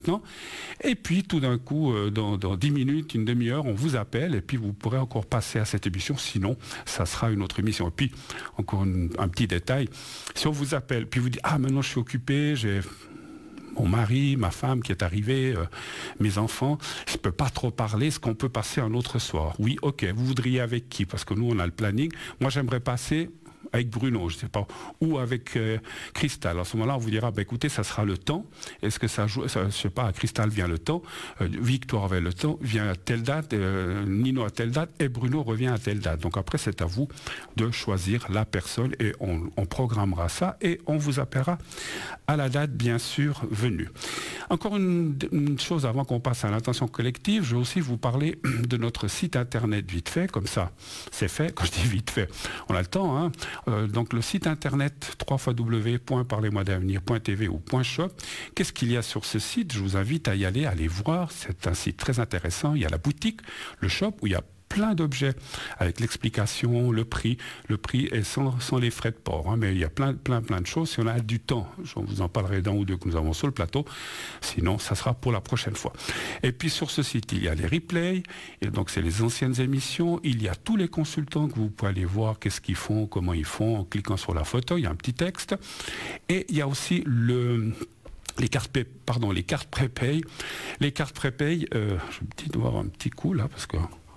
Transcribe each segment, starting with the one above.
Non. Et puis tout d'un coup, dans 10 minutes, une demi-heure, on vous appelle et puis vous pourrez encore passer à cette émission, sinon ça sera une autre émission. Et puis, encore un petit détail, si on vous appelle, puis vous dites « Ah, maintenant je suis occupé, j'ai mon mari, ma femme qui est arrivée, mes enfants, je ne peux pas trop parler, est-ce qu'on peut passer un autre soir ?» Oui, ok, vous voudriez avec qui? Parce que nous, on a le planning. Moi, j'aimerais passer avec Bruno, je ne sais pas, ou avec Cristal. À ce moment-là, on vous dira, écoutez, ça sera le temps. Est-ce que ça joue, je ne sais pas, à Cristal vient le temps, Victoire vient le temps, vient à telle date, Nino à telle date, et Bruno revient à telle date. Donc après, c'est à vous de choisir la personne et on programmera ça et on vous appellera à la date, bien sûr, venue. Encore une chose avant qu'on passe à l'intention collective, je vais aussi vous parler de notre site internet vite fait, comme ça, c'est fait. Quand je dis vite fait, on a le temps, hein. Donc le site internet www.parlez-moi-d'avenir.tv ou .shop. Qu'est-ce qu'il y a sur ce site? Je vous invite à y aller, à aller voir. C'est un site très intéressant. Il y a la boutique, le shop, où il y a plein d'objets avec l'explication, le prix est sans les frais de port, hein, mais il y a plein de choses. Si on a du temps, je vous en parlerai d'un ou deux que nous avons sur le plateau, sinon ça sera pour la prochaine fois. Et puis sur ce site, il y a les replays, et donc c'est les anciennes émissions, il y a tous les consultants que vous pouvez aller voir, qu'est-ce qu'ils font, comment ils font, en cliquant sur la photo, il y a un petit texte, et il y a aussi les cartes prépay. Les cartes prépay, je vais voir un petit coup là, parce que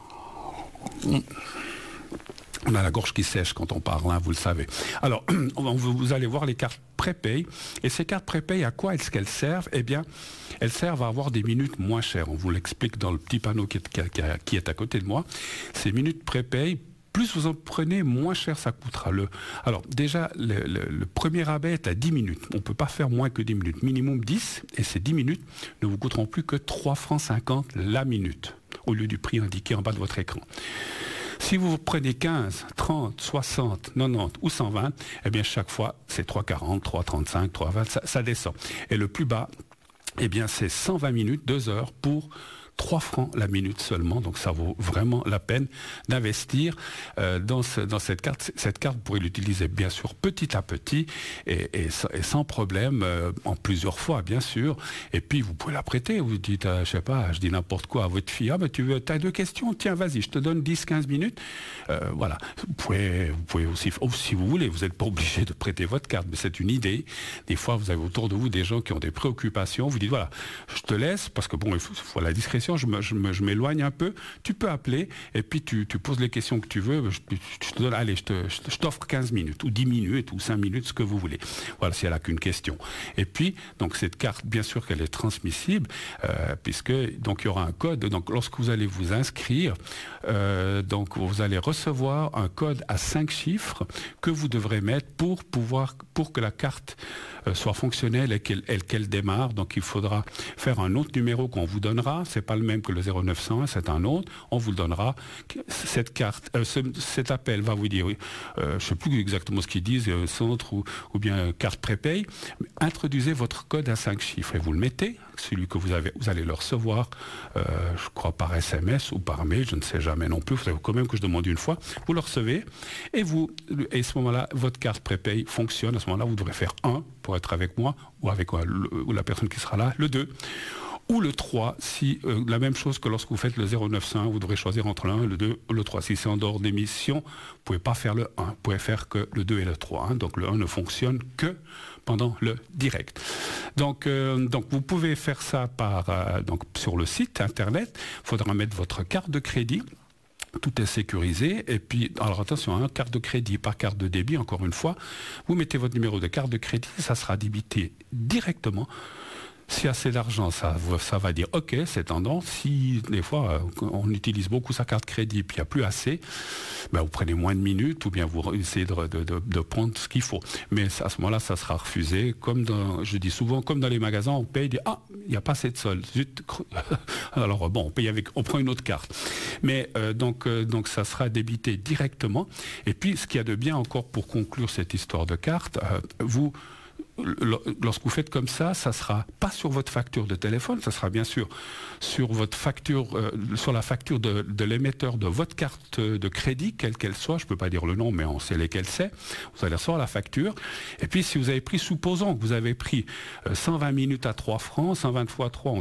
on a la gorge qui sèche quand on parle, hein, vous le savez. Alors, vous allez voir les cartes prépay. Et ces cartes prépay, à quoi est-ce qu'elles servent? Eh bien, elles servent à avoir des minutes moins chères. On vous l'explique dans le petit panneau qui est à côté de moi. Ces minutes prépay, plus vous en prenez, moins cher ça coûtera. Alors déjà, le premier rabais est à 10 minutes. On ne peut pas faire moins que 10 minutes. Minimum 10, et ces 10 minutes ne vous coûteront plus que 3,50 francs la minute, au lieu du prix indiqué en bas de votre écran. Si vous prenez 15, 30, 60, 90 ou 120, eh bien chaque fois, c'est 3,40, 3,35, 3,20, ça descend. Et le plus bas, eh bien c'est 120 minutes, 2 heures pour 3 francs la minute seulement, donc ça vaut vraiment la peine d'investir dans cette carte. Cette carte, vous pourrez l'utiliser bien sûr petit à petit et sans problème, en plusieurs fois bien sûr, et puis vous pouvez la prêter, vous dites, je sais pas, je dis n'importe quoi à votre fille, tu as 2 questions, tiens vas-y, je te donne 10-15 minutes, voilà, vous pouvez aussi, si vous voulez, vous n'êtes pas obligé de prêter votre carte, mais c'est une idée. Des fois vous avez autour de vous des gens qui ont des préoccupations, vous dites voilà, je te laisse, parce que bon, il faut la discrétion, je m'éloigne un peu, tu peux appeler et puis tu poses les questions que tu veux, je te donne, allez, je t'offre 15 minutes ou 10 minutes ou 5 minutes, ce que vous voulez. Voilà, si elle n'a qu'une question. Et puis, donc cette carte, bien sûr qu'elle est transmissible, puisque donc il y aura un code, donc lorsque vous allez vous inscrire, donc vous allez recevoir un code à 5 chiffres que vous devrez mettre pour que la carte soit fonctionnelle et qu'elle démarre. Donc il faudra faire un autre numéro qu'on vous donnera, c'est pas le même que le 0901, c'est un autre, on vous le donnera. Cette carte, cet appel va vous dire, je sais plus exactement ce qu'ils disent, centre ou bien carte prépay, introduisez votre code à 5 chiffres et vous le mettez, celui que vous allez le recevoir, je crois par SMS ou par mail, je ne sais jamais non plus, il faut quand même que je demande une fois, vous le recevez et à ce moment-là, votre carte prépay fonctionne, à ce moment-là, vous devrez faire 1 pour être avec moi ou avec ou la personne qui sera là, le 2. Ou le 3, si la même chose que lorsque vous faites le 0901, vous devrez choisir entre le 1, le 2 ou le 3. Si c'est en dehors d'émission, vous ne pouvez pas faire le 1, vous pouvez faire que le 2 et le 3. Hein. Donc le 1 ne fonctionne que pendant le direct. Donc vous pouvez faire ça donc sur le site internet, il faudra mettre votre carte de crédit. Tout est sécurisé. Et puis, alors attention, hein, carte de crédit par carte de débit, encore une fois, vous mettez votre numéro de carte de crédit, ça sera débité directement. Si assez d'argent, ça va dire ok, c'est tendance. Si des fois on utilise beaucoup sa carte crédit puis il n'y a plus assez, ben, vous prenez moins de minutes ou bien vous essayez de prendre ce qu'il faut. Mais à ce moment-là, ça sera refusé. Je dis souvent, comme dans les magasins, on paye, il n'y a pas assez de solde. Alors bon, on prend une autre carte. Mais donc ça sera débité directement. Et puis ce qu'il y a de bien encore pour conclure cette histoire de carte, lorsque vous faites comme ça sera pas sur votre facture de téléphone, ça sera bien sûr sur votre facture, sur la facture de l'émetteur de votre carte de crédit, quelle qu'elle soit, je peux pas dire le nom, mais on sait lesquels c'est. Vous allez recevoir la facture. Et puis si vous avez pris, supposons que vous avez pris 120 minutes à 3 francs, 120 fois 3,